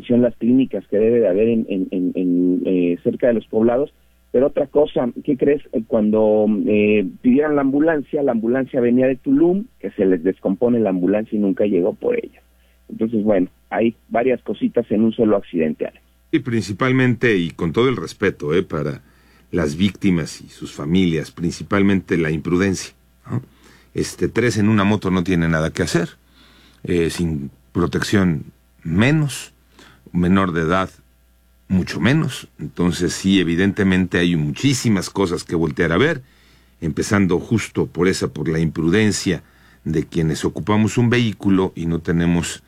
atención las clínicas que debe de haber cerca de los poblados. Pero otra cosa, ¿qué crees? Cuando pidieron la ambulancia venía de Tulum, que se les descompone la ambulancia y nunca llegó por ella. Entonces, bueno, hay varias cositas en un solo accidente, Alex. Y principalmente, y con todo el respeto para las víctimas y sus familias, principalmente la imprudencia, ¿no? 3 en una moto no tiene nada que hacer, sin protección menos, menor de edad mucho menos. Entonces sí, evidentemente hay muchísimas cosas que voltear a ver, empezando justo por la imprudencia de quienes ocupamos un vehículo y no tenemos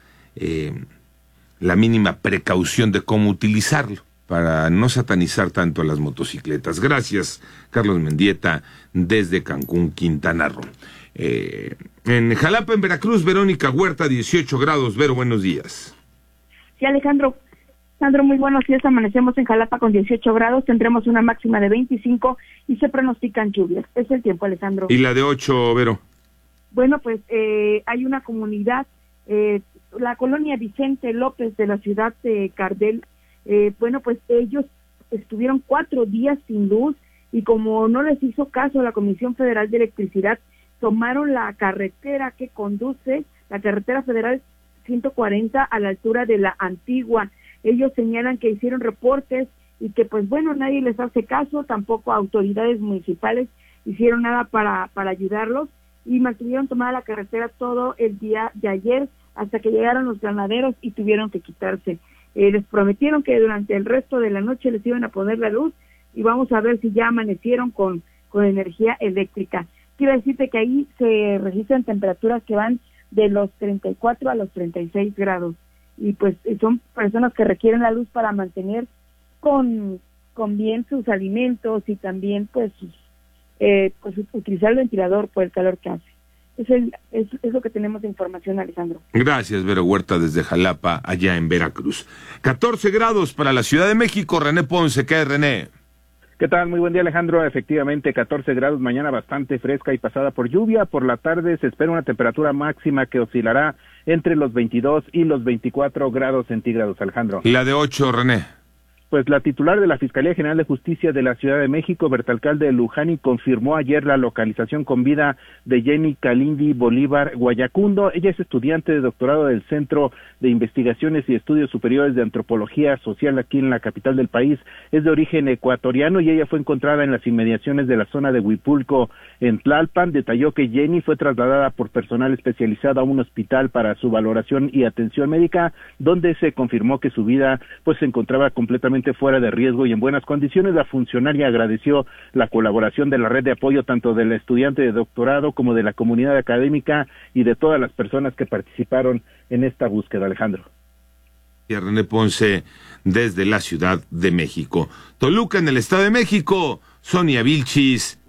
la mínima precaución de cómo utilizarlo, para no satanizar tanto a las motocicletas. Gracias, Carlos Mendieta, desde Cancún, Quintana Roo. En Jalapa, en Veracruz, Verónica Huerta, 18 grados. Vero, buenos días. Sí, Alejandro, muy buenos días. Amanecemos en Jalapa con 18 grados, tendremos una máxima de 25 y se pronostican lluvias. Es el tiempo, Alejandro. ¿Y la de 8, Vero? Bueno, pues hay una comunidad, la colonia Vicente López de la ciudad de Cardel. Bueno, pues ellos estuvieron 4 días sin luz y como no les hizo caso la Comisión Federal de Electricidad, tomaron la carretera que conduce, la carretera federal 140 a la altura de la Antigua. Ellos señalan que hicieron reportes y que pues bueno, nadie les hace caso, tampoco autoridades municipales hicieron nada para ayudarlos y mantuvieron tomada la carretera todo el día de ayer hasta que llegaron los granaderos y tuvieron que quitarse. Les prometieron que durante el resto de la noche les iban a poner la luz y vamos a ver si ya amanecieron con energía eléctrica. Quiero decirte que ahí se registran temperaturas que van de los 34 a los 36 grados y pues son personas que requieren la luz para mantener con bien sus alimentos y también pues utilizar el ventilador por el calor que hace. Es lo que tenemos de información, Alejandro. Gracias, Vero Huerta, desde Jalapa, allá en Veracruz. 14 grados para la Ciudad de México. René Ponce, ¿qué hay, René? ¿Qué tal? Muy buen día, Alejandro. Efectivamente, 14 grados, mañana bastante fresca y pasada por lluvia. Por la tarde se espera una temperatura máxima que oscilará entre los 22 y los 24 grados centígrados, Alejandro. ¿Y la de 8, René? Pues la titular de la Fiscalía General de Justicia de la Ciudad de México, Bertalcalde Lujani, confirmó ayer la localización con vida de Jenny Kalindi Bolívar Guayacundo. Ella es estudiante de doctorado del Centro de Investigaciones y Estudios Superiores de Antropología Social aquí en la capital del país. Es de origen ecuatoriano y ella fue encontrada en las inmediaciones de la zona de Huipulco, en Tlalpan. Detalló que Jenny fue trasladada por personal especializado a un hospital para su valoración y atención médica, donde se confirmó que su vida pues se encontraba completamente fuera de riesgo y en buenas condiciones. La funcionaria agradeció la colaboración de la red de apoyo tanto del estudiante de doctorado como de la comunidad académica y de todas las personas que participaron en esta búsqueda, Alejandro. Y René Ponce desde la Ciudad de México. Toluca, en el Estado de México, Sonia Vilchis,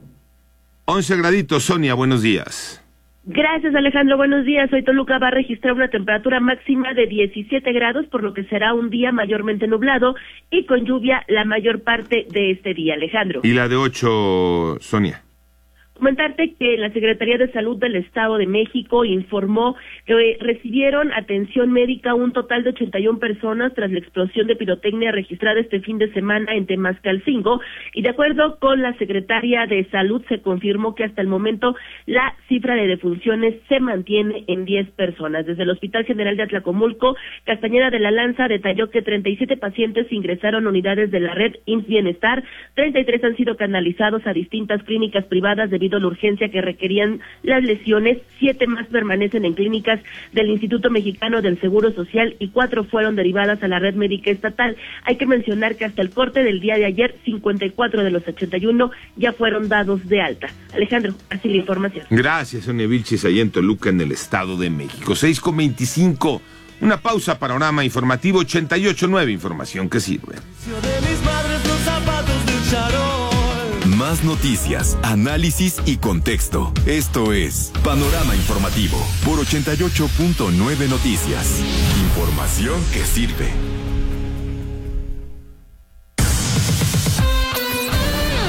11 graditos. Sonia, buenos días. Gracias, Alejandro. Buenos días. Hoy Toluca va a registrar una temperatura máxima de 17 grados, por lo que será un día mayormente nublado y con lluvia la mayor parte de este día, Alejandro. ¿Y la de 8, Sonia? Comentarte que la Secretaría de Salud del Estado de México informó que recibieron atención médica un total de 81 personas tras la explosión de pirotecnia registrada este fin de semana en Temascalcingo, y de acuerdo con la Secretaría de Salud se confirmó que hasta el momento la cifra de defunciones se mantiene en 10 personas. Desde el Hospital General de Atlacomulco, Castañeda de la Lanza detalló que 37 pacientes ingresaron a unidades de la red IMSS Bienestar, 33 han sido canalizados a distintas clínicas privadas debido a la urgencia que requerían las lesiones, 7 más permanecen en clínicas del Instituto Mexicano del Seguro Social y 4 fueron derivadas a la red médica estatal. Hay que mencionar que hasta el corte del día de ayer, 54 de los 81 ya fueron dados de alta. Alejandro, así la información. Gracias, Sonia Vilchis, ahí en Toluca, en el Estado de México. 6:25, una pausa, panorama informativo 88.9, información que sirve. Más noticias, análisis y contexto. Esto es Panorama Informativo por 88.9 Noticias. Información que sirve.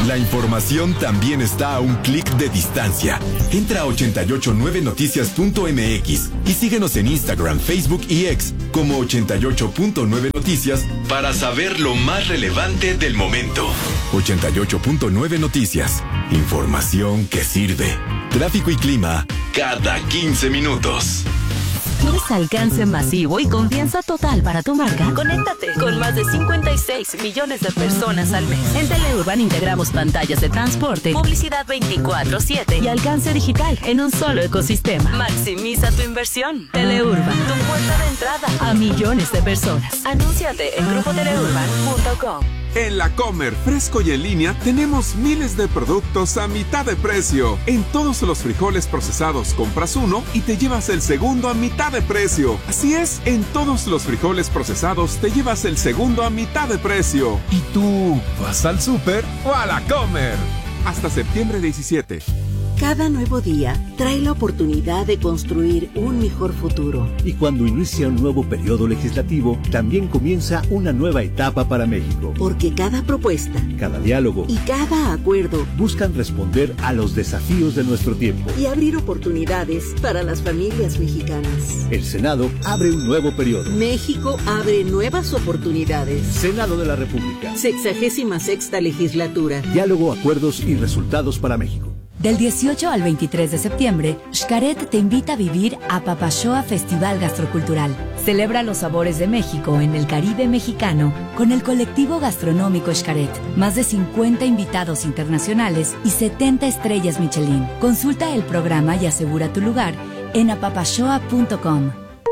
La información también está a un clic de distancia. Entra a 889noticias.mx y síguenos en Instagram, Facebook y X como 88.9 Noticias para saber lo más relevante del momento. 88.9 Noticias. Información que sirve. Tráfico y clima cada 15 minutos. ¿Quieres alcance masivo y confianza total para tu marca? Conéctate con más de 56 millones de personas al mes. En Teleurban integramos pantallas de transporte, publicidad 24/7 y alcance digital en un solo ecosistema. Maximiza tu inversión. Teleurban, tu puerta de entrada a millones de personas. Anúnciate en grupoteleurban.com. En La Comer, fresco y en línea, tenemos miles de productos a mitad de precio. En todos los frijoles procesados compras uno y te llevas el segundo a mitad de precio. Así es, en todos los frijoles procesados te llevas el segundo a mitad de precio. ¿Y tú vas al súper o a La Comer? Hasta septiembre 17. Cada nuevo día trae la oportunidad de construir un mejor futuro. Y cuando inicia un nuevo periodo legislativo, también comienza una nueva etapa para México. Porque cada propuesta, cada diálogo y cada acuerdo buscan responder a los desafíos de nuestro tiempo y abrir oportunidades para las familias mexicanas. El Senado abre un nuevo periodo. México abre nuevas oportunidades. Senado de la República. 66ª legislatura. Diálogo, acuerdos y resultados para México. Del 18 al 23 de septiembre, Xcaret te invita a vivir Apapachóa Festival Gastrocultural. Celebra los sabores de México en el Caribe mexicano con el colectivo gastronómico Xcaret. Más de 50 invitados internacionales y 70 estrellas Michelin. Consulta el programa y asegura tu lugar en apapachóa.com.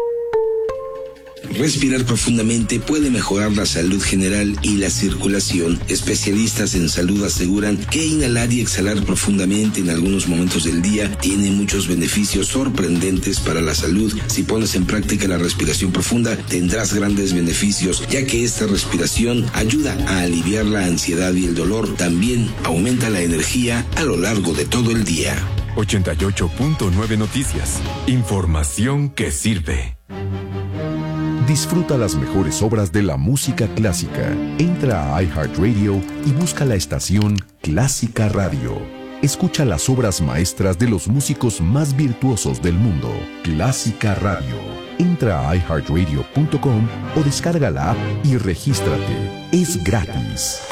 Respirar profundamente puede mejorar la salud general y la circulación. Especialistas en salud aseguran que inhalar y exhalar profundamente en algunos momentos del día tiene muchos beneficios sorprendentes para la salud. Si pones en práctica la respiración profunda, tendrás grandes beneficios, ya que esta respiración ayuda a aliviar la ansiedad y el dolor. También aumenta la energía a lo largo de todo el día. 88.9 Noticias. Información que sirve. Disfruta las mejores obras de la música clásica. Entra a iHeartRadio y busca la estación Clásica Radio. Escucha las obras maestras de los músicos más virtuosos del mundo. Clásica Radio. Entra a iHeartRadio.com o descarga la app y regístrate. Es gratis.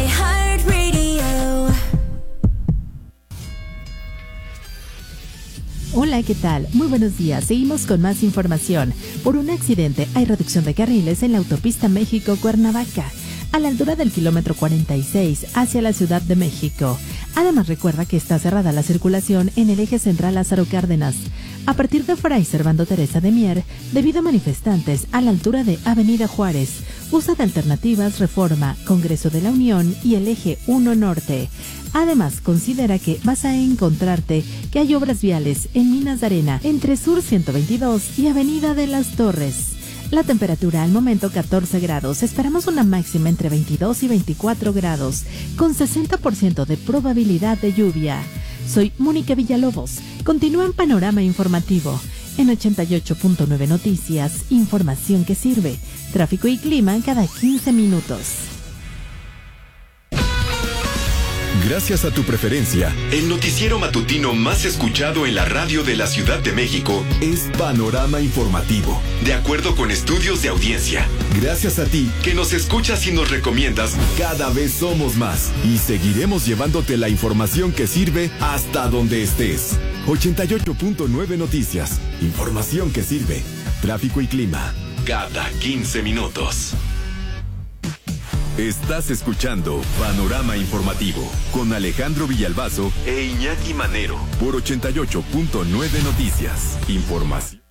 Hola, ¿qué tal? Muy buenos días. Seguimos con más información. Por un accidente hay reducción de carriles en la autopista México-Cuernavaca, a la altura del kilómetro 46 hacia la Ciudad de México. Además, recuerda que está cerrada la circulación en el eje central Lázaro Cárdenas, a partir de Fray Servando Teresa de Mier, debido a manifestantes a la altura de Avenida Juárez. Usa de alternativas Reforma, Congreso de la Unión y el eje 1 Norte. Además, considera que vas a encontrarte que hay obras viales en Minas de Arena, entre Sur 122 y Avenida de las Torres. La temperatura al momento 14 grados. Esperamos una máxima entre 22 y 24 grados, con 60% de probabilidad de lluvia. Soy Mónica Villalobos. Continúa en Panorama Informativo. En 88.9 Noticias, información que sirve. Tráfico y clima cada 15 minutos. Gracias a tu preferencia, el noticiero matutino más escuchado en la radio de la Ciudad de México es Panorama Informativo, de acuerdo con estudios de audiencia. Gracias a ti, que nos escuchas y nos recomiendas, cada vez somos más y seguiremos llevándote la información que sirve hasta donde estés. 88.9 Noticias, información que sirve. Tráfico y clima, cada 15 minutos. Estás escuchando Panorama Informativo con Alejandro Villalbazo e Iñaki Manero por 88.9 Noticias. Información.